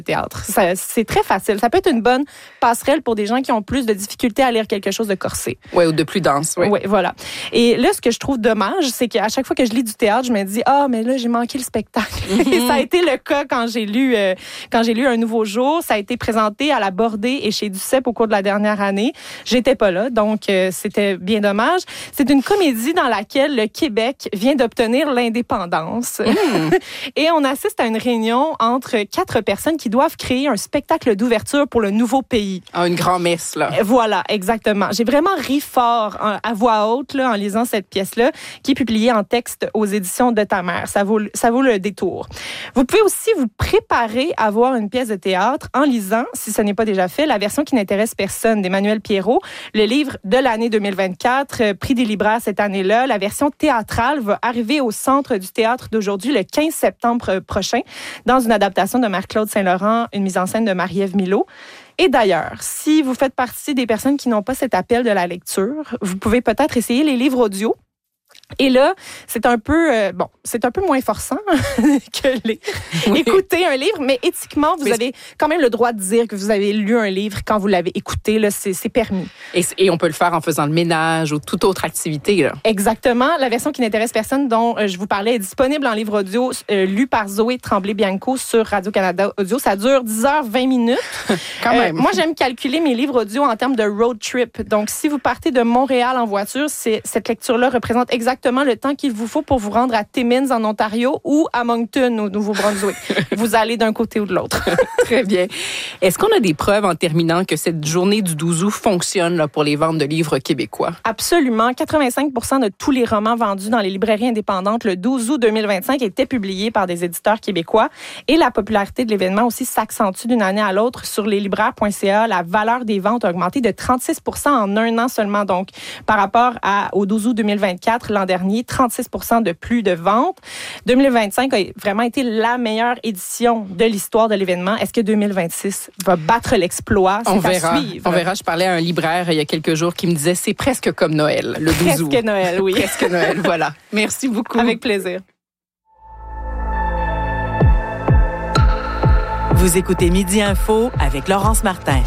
théâtre. C'est très facile. Ça peut être une bonne passerelle pour des gens qui ont plus de difficultés à lire quelque chose de corsé. Oui, ou de plus dense. Oui, voilà. Et là, ce que je trouve dommage, c'est qu'à chaque fois que je lis du théâtre, je me dis, mais là, j'ai manqué le spectacle. Et ça a été le cas quand j'ai lu Un nouveau jour. Ça a été présenté à la Bordée et chez Duceppe au cours de la dernière année. J'étais pas là, donc c'était bien dommage. C'est une comédie dans laquelle le Québec vient d'obtenir l'indépendance. Et on assiste à une réunion entre 4 personnes qui doivent créer un spectacle d'ouverture pour le nouveau pays. Une grand-messe, là. Voilà, exactement. J'ai vraiment ri fort à voix haute là, en lisant cette pièce-là, qui est publiée en texte aux éditions de ta mère. Ça vaut le détour. Vous pouvez aussi vous préparer à voir une pièce de théâtre en lisant, si ce n'est pas déjà fait, la version qui n'intéresse personne d'Emmanuel Pierrot, le livre de l'année 2024, prix des libraires cette année-là. La version théâtrale va arriver au Centre du théâtre d'aujourd'hui le 15 septembre prochain, dans une adaptation de Marc-Claude Saint-Laurent, une mise en scène de Marie-Ève Milot. Et d'ailleurs, si vous faites partie des personnes qui n'ont pas cet appel de la lecture, vous pouvez peut-être essayer les livres audio. Et là, c'est un peu moins forçant que écouter un livre, mais éthiquement, vous avez quand même le droit de dire que vous avez lu un livre quand vous l'avez écouté. Là, c'est permis. Et on peut le faire en faisant le ménage ou toute autre activité. Là. Exactement. La version qui n'intéresse personne dont je vous parlais est disponible en livre audio, lu par Zoé Tremblay-Bianco sur Radio-Canada Audio. Ça dure 10h20 minutes. Quand même. Moi, j'aime calculer mes livres audio en termes de road trip. Donc, si vous partez de Montréal en voiture, cette lecture-là représente exactement le temps qu'il vous faut pour vous rendre à Timmins en Ontario ou à Moncton au Nouveau-Brunswick. Vous allez d'un côté ou de l'autre. Très bien. Est-ce qu'on a des preuves en terminant que cette journée du 12 août fonctionne là, pour les ventes de livres québécois? Absolument. 85% de tous les romans vendus dans les librairies indépendantes le 12 août 2025 étaient publiés par des éditeurs québécois. Et la popularité de l'événement aussi s'accentue d'une année à l'autre. Sur leslibraires.ca, la valeur des ventes a augmenté de 36% en un an seulement. Donc, par rapport au 12 août 2024, l'an dernier, 36% de plus de ventes. 2025 a vraiment été la meilleure édition de l'histoire de l'événement. Est-ce que 2026 va battre l'exploit? On verra. On verra. Je parlais à un libraire il y a quelques jours qui me disait c'est presque comme Noël, le 12 août. Presque Noël, oui. Presque Noël, voilà. Merci beaucoup. Avec plaisir. Vous écoutez Midi Info avec Laurence Martin.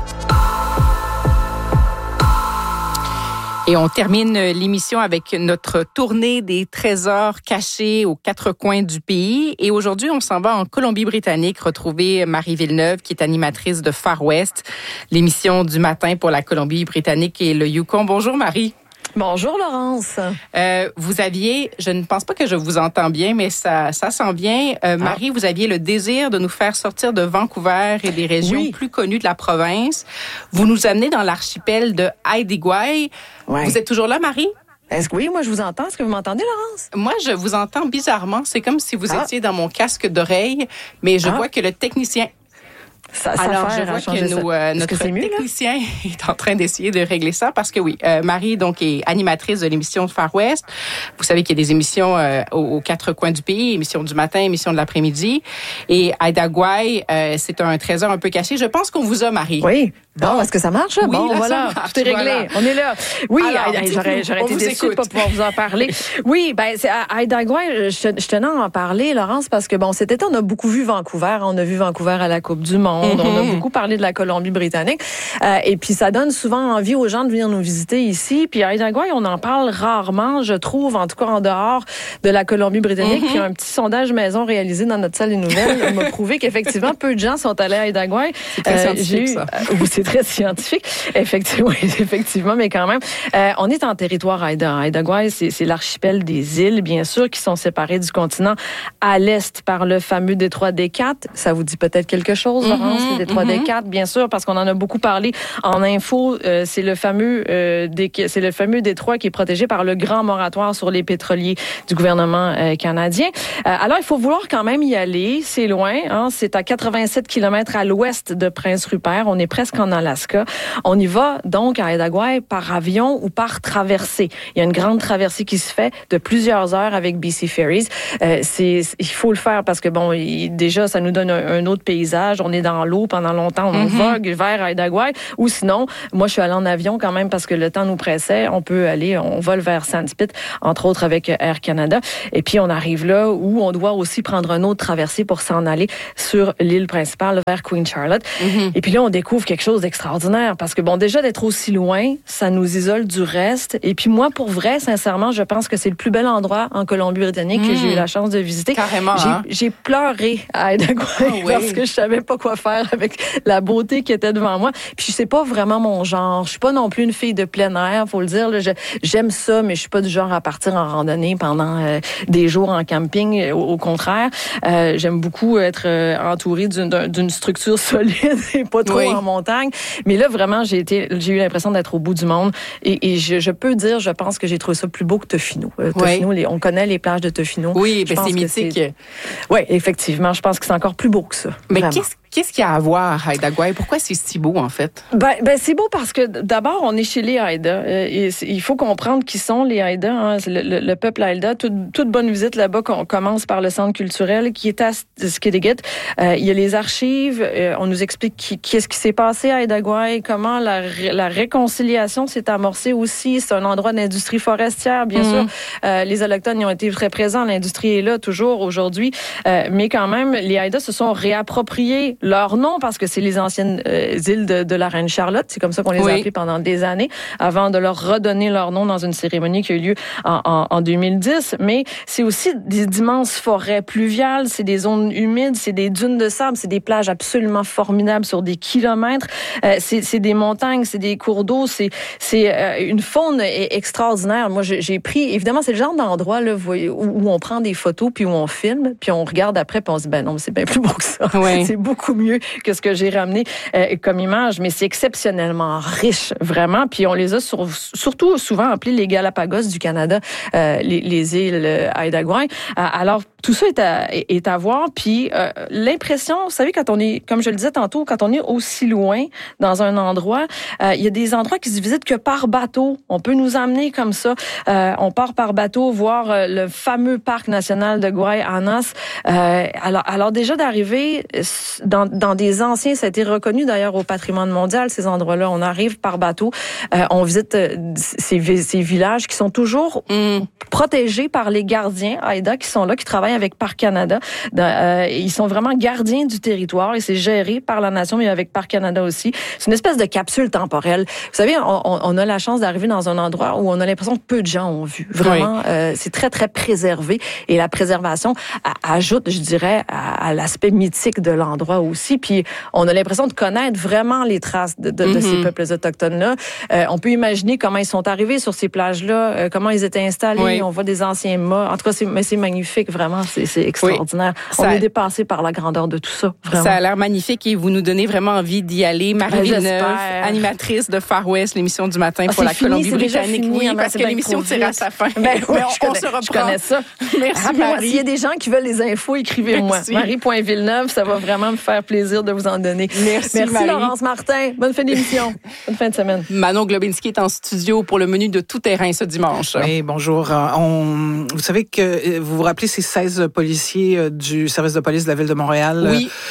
Et on termine l'émission avec notre tournée des trésors cachés aux 4 coins du pays. Et aujourd'hui, on s'en va en Colombie-Britannique retrouver Marie Villeneuve, qui est animatrice de Far West, l'émission du matin pour la Colombie-Britannique et le Yukon. Bonjour Marie. Bonjour Laurence. Vous aviez, je ne pense pas que je vous entends bien, mais ça sent bien. Marie, vous aviez le désir de nous faire sortir de Vancouver et des régions plus connues de la province. Vous nous amenez dans l'archipel de Haida-Gwaii. Ouais. Vous êtes toujours là, Marie? Oui, moi je vous entends. Est-ce que vous m'entendez, Laurence? Moi, je vous entends bizarrement. C'est comme si vous étiez dans mon casque d'oreille, mais je vois que le technicien... Alors, je vois que notre technicien est en train d'essayer de régler ça parce que oui, Marie donc est animatrice de l'émission de Far West. Vous savez qu'il y a des émissions aux 4 coins du pays, émission du matin, émission de l'après-midi. Et Haida-Gwaii, c'est un trésor un peu caché. Je pense qu'on vous a, Marie. Oui. Bon, est-ce que ça marche? Oui, bon, là, voilà, ça marche, tout est réglé. Voilà. On est là. Oui, alors, j'aurais été déçue de ne pas pouvoir vous en parler. Oui, c'est à Haida-Gwaii, je tenais à en parler, Laurence, parce que cet été, on a beaucoup vu Vancouver. On a vu Vancouver à la Coupe du Monde. On a beaucoup parlé de la Colombie-Britannique. Et puis, ça donne souvent envie aux gens de venir nous visiter ici. Puis à Haida-Gwaii, on en parle rarement, je trouve, en tout cas en dehors de la Colombie-Britannique. Puis un petit sondage maison réalisé dans notre salle des nouvelles m'a prouvé qu'effectivement, peu de gens sont allés à Haida-Gwaii. C'est très scientifique, ça. Oui, c'est très scientifique. Effectivement, mais quand même, on est en territoire Haida. Haida-Gwaii, c'est l'archipel des îles, bien sûr, qui sont séparées du continent à l'est par le fameux détroit des Quatre. Ça vous dit peut-être quelque chose, Laurence, le détroit des Quatre, bien sûr, parce qu'on en a beaucoup parlé en info. C'est le fameux détroit qui est protégé par le grand moratoire sur les pétroliers du gouvernement canadien. Alors, il faut vouloir quand même y aller. C'est loin, hein? C'est à 87 km à l'ouest de Prince Rupert. On est presque en Alaska. On y va donc à Haida-Gwaii par avion ou par traversée. Il y a une grande traversée qui se fait de plusieurs heures avec BC Ferries. Il faut le faire parce que déjà, ça nous donne un autre paysage. On est dans dans l'eau pendant longtemps. On vogue vers Haida Gwaii. Ou sinon, moi, je suis allée en avion quand même parce que le temps nous pressait. On vole vers Sandspit, entre autres avec Air Canada. Et puis, on arrive là où on doit aussi prendre un autre traversée pour s'en aller sur l'île principale vers Queen Charlotte. Et puis là, on découvre quelque chose d'extraordinaire parce que, bon, déjà d'être aussi loin, ça nous isole du reste. Et puis moi, pour vrai, sincèrement, je pense que c'est le plus bel endroit en Colombie-Britannique que j'ai eu la chance de visiter. Carrément, j'ai pleuré à Haida Gwaii parce que je savais pas quoi faire avec la beauté qui était devant moi. Puis c'est pas vraiment mon genre. Je suis pas non plus une fille de plein air, faut le dire. Là. J'aime ça, mais je suis pas du genre à partir en randonnée pendant des jours en camping. Au contraire, j'aime beaucoup être entourée d'une structure solide et pas trop en montagne. Mais là, vraiment, j'ai eu l'impression d'être au bout du monde. Et je peux dire, je pense que j'ai trouvé ça plus beau que Tofino. Tofino, on connaît les plages de Tofino. Oui, ben c'est mythique. Oui, effectivement. Je pense que c'est encore plus beau que ça. Mais qu'est-ce qu'il y a à voir à Haida Gwaii? Pourquoi c'est si beau, en fait? Ben, c'est beau parce que, d'abord, on est chez les Haida. Il faut comprendre qui sont les Haida. Hein. Le peuple Haida. Toute bonne visite là-bas, on commence par le centre culturel qui est à Skidegate. Il y a les archives. On nous explique qu'est-ce qui s'est passé à Haida Gwaii, comment la réconciliation s'est amorcée aussi. C'est un endroit d'industrie forestière, bien sûr. Les Autochtones y ont été très présents. L'industrie est là toujours aujourd'hui. Mais quand même, les Haida se sont réappropriés leur nom parce que c'est les anciennes îles de la Reine Charlotte. C'est comme ça qu'on les a appelées pendant des années avant de leur redonner leur nom dans une cérémonie qui a eu lieu en 2010. Mais c'est aussi d'immenses forêts pluviales, c'est des zones humides, c'est des dunes de sable, c'est des plages absolument formidables sur des kilomètres. C'est des montagnes, c'est des cours d'eau, c'est une faune extraordinaire. Moi, j'ai pris... Évidemment, c'est le genre d'endroit là, où on prend des photos, puis où on filme, puis on regarde après, puis on se dit, ben non, c'est bien plus beau que ça. C'est beaucoup mieux que ce que j'ai ramené comme image, mais c'est exceptionnellement riche, vraiment. Puis on les a surtout souvent appelés les Galapagos du Canada, les îles Haida Gwaii. Alors, tout ça est à voir. Puis l'impression, vous savez, quand on est, comme je le disais tantôt, quand on est aussi loin dans un endroit, il y a des endroits qui se visitent que par bateau. On peut nous amener comme ça. On part par bateau voir le fameux parc national de Guaymas. Alors déjà d'arriver dans des anciens, ça a été reconnu d'ailleurs au patrimoine mondial, ces endroits-là. On arrive par bateau, on visite ces villages qui sont toujours protégés par les gardiens Haida qui sont là, qui travaillent avec Parc Canada. Ils sont vraiment gardiens du territoire et c'est géré par la nation, mais avec Parc Canada aussi. C'est une espèce de capsule temporelle. Vous savez, on a la chance d'arriver dans un endroit où on a l'impression que peu de gens ont vu. Vraiment, c'est très, très préservé. Et la préservation ajoute, je dirais, à l'aspect mythique de l'endroit aussi. Puis on a l'impression de connaître vraiment les traces de ces peuples autochtones-là. On peut imaginer comment ils sont arrivés sur ces plages-là, comment ils étaient installés. On voit des anciens mâts. En tout cas, c'est magnifique, vraiment. C'est extraordinaire. On est dépassé par la grandeur de tout ça, vraiment. Ça a l'air magnifique et vous nous donnez vraiment envie d'y aller. Marie Villeneuve, animatrice de Far West, l'émission du matin pour la Colombie-Britannique. Oui, parce que l'émission tire à sa fin. On se reprend. Je connais ça. Merci, Marie. S'il y a des gens qui veulent les infos, écrivez-moi. Marie.Villeneuve, ça va vraiment me faire plaisir de vous en donner. Merci Laurence Martin. Bonne fin d'émission. Bonne fin de semaine. Manon Globinski est en studio pour le menu de tout terrain ce dimanche. Oui, bonjour. Vous savez que vous vous rappelez ces 16 policiers du service de police de la Ville de Montréal,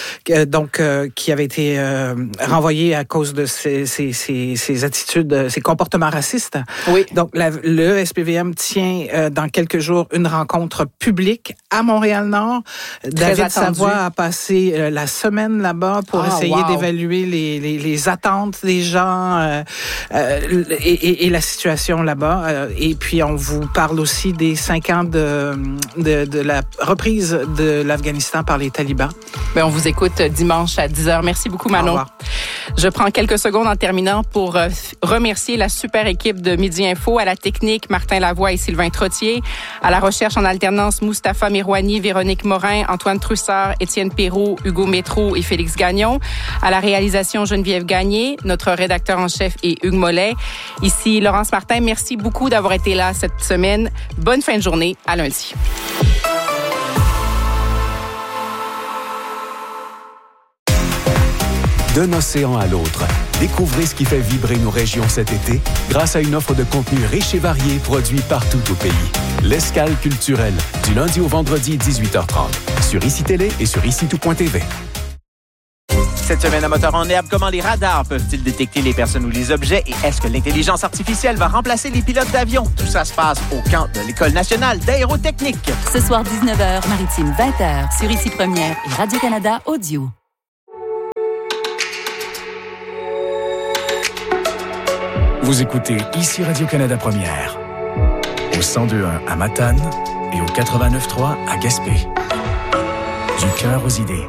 qui avaient été renvoyés à cause de ces attitudes, ces comportements racistes. Oui. Donc, le SPVM tient dans quelques jours une rencontre publique à Montréal-Nord. David Savoie a passé la semaine là-bas pour essayer d'évaluer les attentes des gens et la situation là-bas. Et puis, on vous parle aussi des 5 ans de la reprise de l'Afghanistan par les talibans. On vous écoute dimanche à 10h. Merci beaucoup, Manon. Au revoir. Je prends quelques secondes en terminant pour remercier la super équipe de Midi Info, à la technique, Martin Lavoie et Sylvain Trottier, à la recherche en alternance, Mustapha Mirouani, Véronique Morin, Antoine Trussard, Étienne Perrault, Hugo Métro et Félix Gagnon, à la réalisation, Geneviève Gagné, notre rédacteur en chef est Hugues Mollet. Ici, Laurence Martin, merci beaucoup d'avoir été là cette semaine. Bonne fin de journée, à lundi. D'un océan à l'autre, découvrez ce qui fait vibrer nos régions cet été grâce à une offre de contenu riche et varié produit partout au pays. L'Escale culturelle, du lundi au vendredi 18h30, sur ICI Télé et sur ICI-Tout.tv. Cette semaine à Moteur en herbe, comment les radars peuvent-ils détecter les personnes ou les objets et est-ce que l'intelligence artificielle va remplacer les pilotes d'avion? Tout ça se passe au camp de l'École nationale d'aérotechnique. Ce soir, 19h, Maritime 20h, sur Ici Première et Radio-Canada Audio. Vous écoutez Ici Radio-Canada Première, au 102.1 à Matane et au 89.3 à Gaspé. Du cœur aux idées.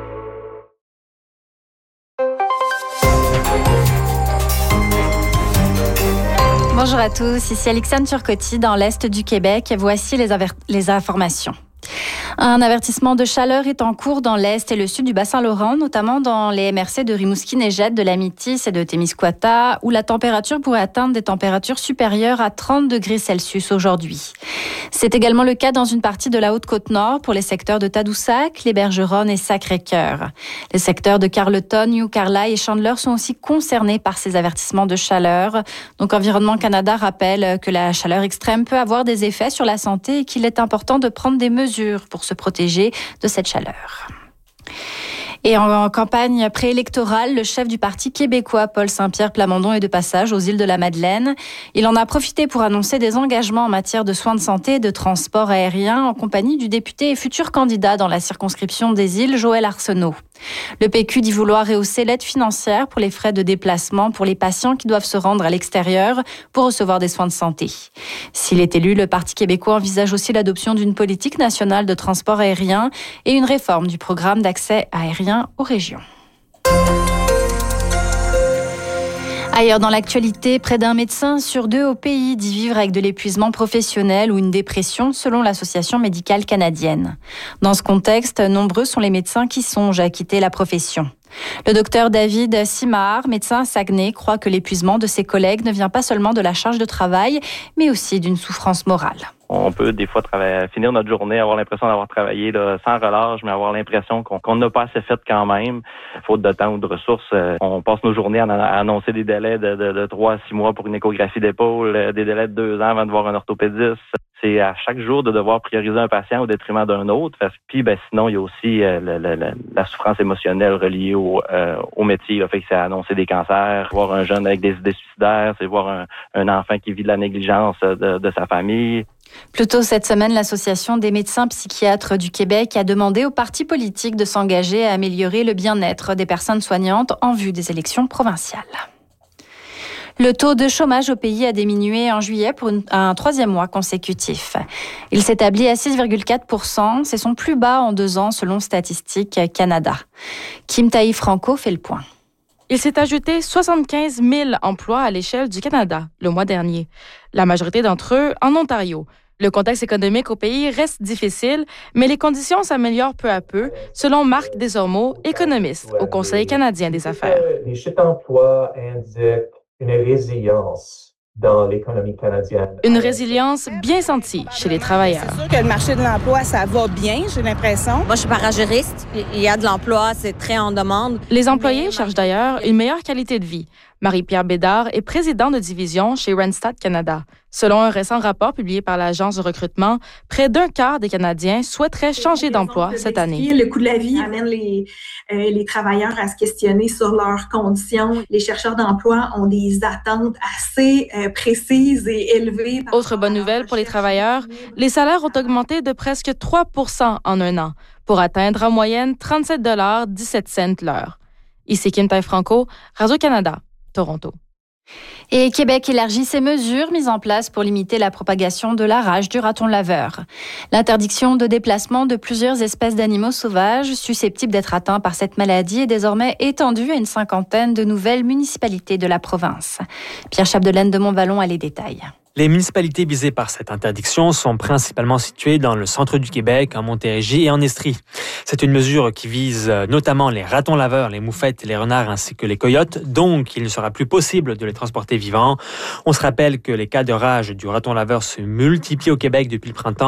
Bonjour à tous, ici Alexandre Turcotte dans l'Est du Québec. Voici les informations. Un avertissement de chaleur est en cours dans l'Est et le Sud du Bas-Saint-Laurent, notamment dans les MRC de Rimouski-Neigette, de l'Amitié et de Témiscouata, où la température pourrait atteindre des températures supérieures à 30 degrés Celsius aujourd'hui. C'est également le cas dans une partie de la Haute-Côte-Nord pour les secteurs de Tadoussac, les Bergeronnes et Sacré-Cœur. Les secteurs de Carleton, New Carlisle et Chandler sont aussi concernés par ces avertissements de chaleur. Donc Environnement Canada rappelle que la chaleur extrême peut avoir des effets sur la santé et qu'il est important de prendre des mesures pour se protéger de cette chaleur. Et en campagne préélectorale, le chef du Parti québécois, Paul Saint-Pierre Plamondon, est de passage aux îles de la Madeleine. Il en a profité pour annoncer des engagements en matière de soins de santé et de transport aérien en compagnie du député et futur candidat dans la circonscription des îles, Joël Arsenault. Le PQ dit vouloir rehausser l'aide financière pour les frais de déplacement pour les patients qui doivent se rendre à l'extérieur pour recevoir des soins de santé. S'il est élu, le Parti québécois envisage aussi l'adoption d'une politique nationale de transport aérien et une réforme du programme d'accès aérien aux régions. Ailleurs dans l'actualité, près d'un médecin sur 2 au pays dit vivre avec de l'épuisement professionnel ou une dépression selon l'Association médicale canadienne. Dans ce contexte, nombreux sont les médecins qui songent à quitter la profession. Le docteur David Simard, médecin à Saguenay, croit que l'épuisement de ses collègues ne vient pas seulement de la charge de travail, mais aussi d'une souffrance morale. On peut des fois finir notre journée, avoir l'impression d'avoir travaillé là, sans relâche, mais avoir l'impression qu'on n'a pas assez fait quand même. Faute de temps ou de ressources, on passe nos journées à annoncer des délais de 3 à 6 mois pour une échographie d'épaule, des délais de 2 ans avant de voir un orthopédiste. C'est à chaque jour de devoir prioriser un patient au détriment d'un autre. Puis sinon, il y a aussi la souffrance émotionnelle reliée au métier. Là. Fait que c'est annoncer des cancers, voir un jeune avec des idées suicidaires, c'est voir un enfant qui vit de la négligence de sa famille. Plus tôt cette semaine, l'Association des médecins psychiatres du Québec a demandé aux partis politiques de s'engager à améliorer le bien-être des personnes soignantes en vue des élections provinciales. Le taux de chômage au pays a diminué en juillet pour un 3e mois consécutif. Il s'établit à 6,4%. C'est son plus bas en 2 ans selon Statistique Canada. Kim Taï-Franco fait le point. Il s'est ajouté 75 000 emplois à l'échelle du Canada le mois dernier. La majorité d'entre eux en Ontario. Le contexte économique au pays reste difficile, mais les conditions s'améliorent peu à peu, selon Marc Desormeaux, économiste au Conseil canadien des affaires. Les chiffres d'emploi indiquent une résilience dans l'économie canadienne. Une résilience bien sentie chez les travailleurs. C'est sûr que le marché de l'emploi, ça va bien, j'ai l'impression. Moi, je suis parajuriste. Il y a de l'emploi, c'est très en demande. Les employés cherchent d'ailleurs une meilleure qualité de vie. Marie-Pierre Bédard est présidente de division chez Randstad Canada. Selon un récent rapport publié par l'agence de recrutement, près d'un quart des Canadiens souhaiteraient changer d'emploi cette année. Le coût de la vie amène les travailleurs à se questionner sur leurs conditions. Les chercheurs d'emploi ont des attentes assez précises et élevées. Autre bonne nouvelle pour les travailleurs, les salaires ont augmenté de presque 3% en 1 an, pour atteindre en moyenne 37,17 $ l'heure. Ici Kim Taï-Franco, Radio-Canada, Toronto. Et Québec élargit ses mesures mises en place pour limiter la propagation de la rage du raton laveur. L'interdiction de déplacement de plusieurs espèces d'animaux sauvages susceptibles d'être atteints par cette maladie est désormais étendue à une 50aine de nouvelles municipalités de la province. Pierre Chapdelaine de Montvallon a les détails. Les municipalités visées par cette interdiction sont principalement situées dans le centre du Québec, en Montérégie et en Estrie. C'est une mesure qui vise notamment les ratons laveurs, les moufettes, les renards ainsi que les coyotes, donc il ne sera plus possible de les transporter vivants. On se rappelle que les cas de rage du raton laveur se multiplient au Québec depuis le printemps,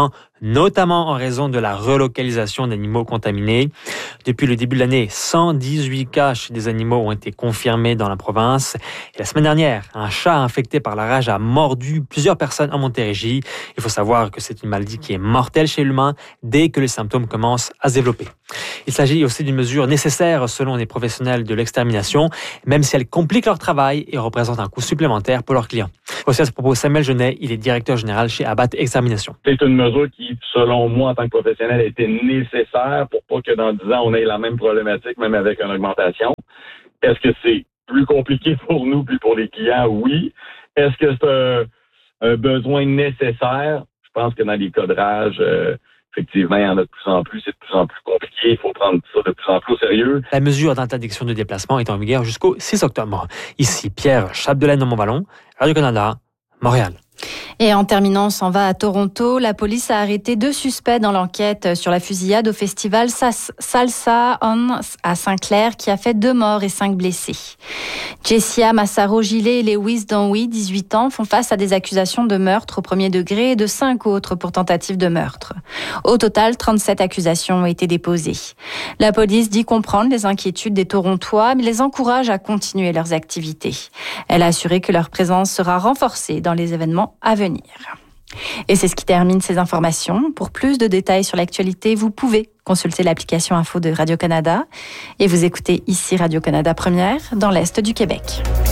notamment en raison de la relocalisation d'animaux contaminés. Depuis le début de l'année, 118 cas chez des animaux ont été confirmés dans la province. Et la semaine dernière, un chat infecté par la rage a mordu plusieurs personnes en Montérégie. Il faut savoir que c'est une maladie qui est mortelle chez l'humain dès que les symptômes commencent à se développer. Il s'agit aussi d'une mesure nécessaire selon les professionnels de l'extermination, même si elle complique leur travail et représente un coût supplémentaire pour leurs clients. Aussi à ce propos, Samuel Genet, il est directeur général chez Abat Extermination. C'est une mesure qui, selon moi, en tant que professionnel, était nécessaire pour pas que dans 10 ans, on ait la même problématique, même avec une augmentation. Est-ce que c'est plus compliqué pour nous puis pour les clients? Oui. Est-ce que c'est un besoin nécessaire? Je pense que dans les codrages, effectivement, il y en a de plus en plus, c'est de plus en plus compliqué. Il faut prendre ça de plus en plus au sérieux. La mesure d'interdiction de déplacement est en vigueur jusqu'au 6 octobre. Ici, Pierre Chapdelaine de Montballon, Radio-Canada, Montréal. Et en terminant, on s'en va à Toronto. La police a arrêté 2 suspects dans l'enquête sur la fusillade au festival Salsa On à Saint-Clair qui a fait 2 morts et 5 blessés. Jessia Massaro-Gillet et Lewis Donwy, 18 ans, font face à des accusations de meurtre au premier degré et de 5 autres pour tentative de meurtre. Au total, 37 accusations ont été déposées. La police dit comprendre les inquiétudes des Torontois, mais les encourage à continuer leurs activités. Elle a assuré que leur présence sera renforcée dans les événements à venir. Et c'est ce qui termine ces informations. Pour plus de détails sur l'actualité, vous pouvez consulter l'application Info de Radio-Canada et vous écoutez ici Radio-Canada Première dans l'Est du Québec.